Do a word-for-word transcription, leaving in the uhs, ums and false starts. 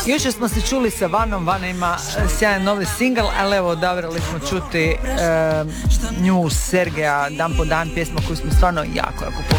Jučer smo se čuli sa Vanom, Vana ima sjajan novi singl, ali evo odabrali smo čuti e, nju Sergeja Dan po dan, pjesma koju smo stvarno jako, jako puno